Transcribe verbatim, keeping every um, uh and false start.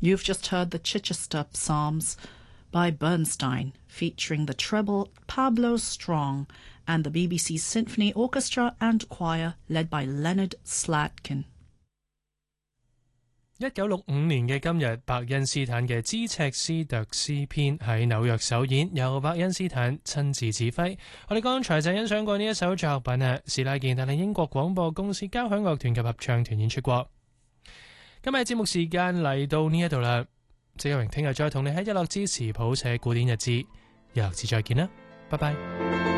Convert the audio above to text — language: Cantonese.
You've just heard the Chichester Psalms by Bernstein, featuring the treble Pablo Strong and the B B C Symphony Orchestra and Choir led by Leonard Slatkin。 一九六五年嘅今日，伯恩斯坦嘅《茲赤斯特詩篇》喺紐約首演，由伯恩斯坦親自指揮。我哋剛才就欣賞過呢一首作品啊，史拉健帶領英國廣播公司交響樂團及合唱團演出過。今日節目時間嚟到呢一度啦，謝有榮聽日再同你喺一樂之時譜寫古典日誌，一樂之再見啦，拜拜。